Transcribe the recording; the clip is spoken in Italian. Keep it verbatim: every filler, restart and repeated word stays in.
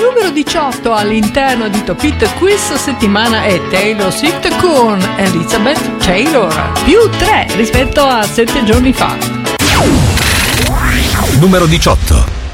numero diciotto all'interno di Top Hit questa settimana è Taylor Swift con Elizabeth Taylor, più tre rispetto a sette giorni fa. Numero diciotto.